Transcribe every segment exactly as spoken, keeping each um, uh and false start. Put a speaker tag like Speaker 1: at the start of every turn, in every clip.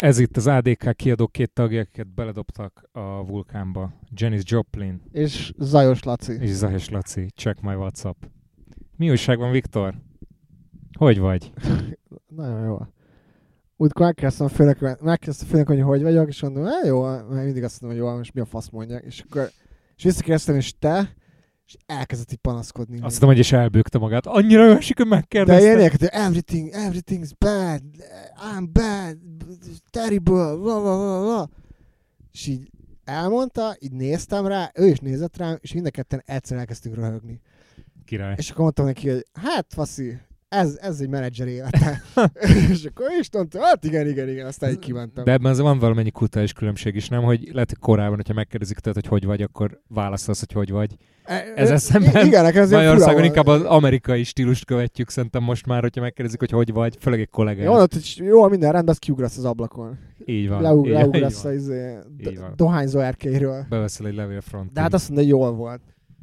Speaker 1: Ez itt az á dé ká kiadó két tagja, akiket beledobtak a vulkánba. Janis Joplin.
Speaker 2: És Zajos Laci.
Speaker 1: És Zajos Laci. Check my WhatsApp. Mi újság van, Viktor? Hogy vagy?
Speaker 2: Nagyon jó. Útkor megkérdeztem a főnök, megkérdeztem a főnök, hogy hogy vagyok, és mondom, hát jó, mert mindig azt mondom, hogy jó, most mi a fasz mondják. És akkor és visszakérdeztem, és te, és elkezdett így panaszkodni.
Speaker 1: Azt hiszem, hogy is elbőgte magát. Annyira jó esik, hogy megkérdeztem.
Speaker 2: De ilyenek, hogy everything, everything's bad, I'm bad, terrible, bla, bla, bla, bla. És így elmondta, így néztem rá, ő is nézett rám, és mind a ketten egyszer elkezdtünk röhögni.
Speaker 1: Király.
Speaker 2: És akkor mondtam neki, hogy hát faszi, ez, ez egy menedzser élete. És akkor ő is mondta, hát igen, igen, igen, aztán így kimentem.
Speaker 1: De ebben azért van valamennyi kulturális különbség is, nem? Hogy lehet, hogy korábban, hogyha megkérdezik tőled, hogy hogy vagy, akkor válaszolsz, hogy hogy vagy. Ez eszemben
Speaker 2: igen, nekem azért
Speaker 1: Magyarországon inkább az amerikai stílust követjük, szerintem most már, hogyha megkérdezik, hogy hogy vagy, főleg egy kollégát.
Speaker 2: Jó, hogy jó, minden rendben, azt kiugrasz az ablakon.
Speaker 1: Így van.
Speaker 2: Leu-
Speaker 1: így,
Speaker 2: leugrasz
Speaker 1: így van.
Speaker 2: az izé,
Speaker 1: Így van.
Speaker 2: dohányzó erkélyről.
Speaker 1: Beveszel egy levélfrontot.
Speaker 2: De hát azt mondta, hogy jól volt.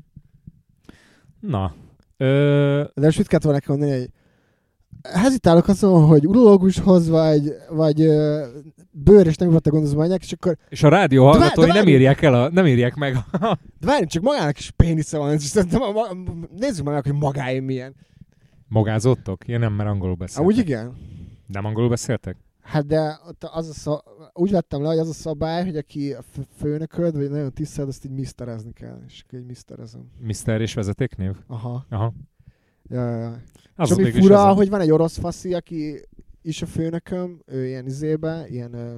Speaker 1: Na. Ö...
Speaker 2: De most mit kellett volna nekem mondani, hogy hezitálok azon, hogy urológushoz, vagy, vagy uh, bőr és nem volt gondozó menjek, és akkor...
Speaker 1: És a rádió hallgatói
Speaker 2: de
Speaker 1: nem írják el, a, nem írják meg.
Speaker 2: De várjunk, csak magának is pénisze van, és szerintem a, a, nézzük meg, hogy magáim milyen.
Speaker 1: Magázottok? Én nem, mert angolul beszéltek.
Speaker 2: Amúgy igen.
Speaker 1: Nem angolul beszéltek?
Speaker 2: Hát de ott az a szab... úgy vettem le, hogy az a szabály, hogy aki a főnököd, vagy nagyon tiszteled, azt így miszterezni kell, és akkor így miszterezem.
Speaker 1: miszter és vezetéknév?
Speaker 2: Aha.
Speaker 1: Aha.
Speaker 2: Ja, ja, ja.
Speaker 1: Az
Speaker 2: és ami
Speaker 1: végül is
Speaker 2: fura,
Speaker 1: az a-
Speaker 2: hogy van egy orosz faszi, aki is a főnököm, ő ilyen izébe, ilyen... Uh,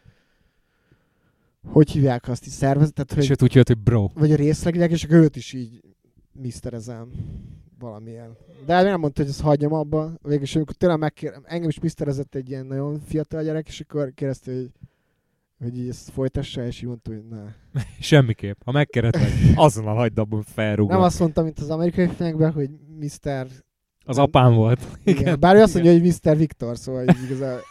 Speaker 2: hogy hívják azt így szervezetet,
Speaker 1: És
Speaker 2: hogy...
Speaker 1: őt úgy jött, hogy bro.
Speaker 2: Vagy a részlegileg, és akkor őt is így miszterezem valamilyen. De nem mondta, hogy ezt hagyjam abba. Végülis, amikor tényleg megkérdem, engem is miszterezett egy ilyen nagyon fiatal gyerek, és akkor kérdezte, hogy, hogy így ezt folytassa, és így mondta, hogy ne.
Speaker 1: Semmiképp. Ha megkereted, azonnal hagyd abban felrúgod.
Speaker 2: Nem azt mondta, mint az amerikai filmekben, hogy miszter...
Speaker 1: Az apám volt.
Speaker 2: Igen.
Speaker 1: Igen.
Speaker 2: Bár ő azt mondja, hogy miszter Viktor, szóval így igazán...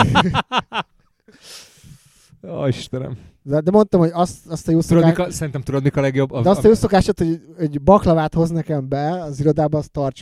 Speaker 1: Ó, Istenem.
Speaker 2: De, de mondtam, hogy azt, azt a jó
Speaker 1: Tudod,
Speaker 2: szokás...
Speaker 1: mik a, szerintem tudod, mik a legjobb? A,
Speaker 2: De azt a jó szokásot, hogy, hogy baklavát hoz nekem be az irodába, azt tartsa